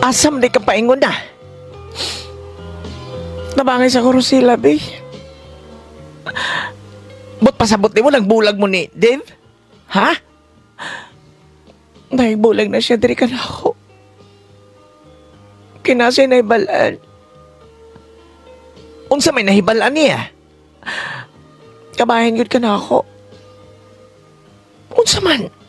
Asam di ka paingon na. Nabangay sa Rosila, be. Ba't pasabot ni mo, nagbulag mo ni Dave? Ha? Nagbulag na siya, diri ka na ako. Kinasay na ibalaan. Unsa may nahibalaan niya? Kabahin yun ka na ako. Unsa man?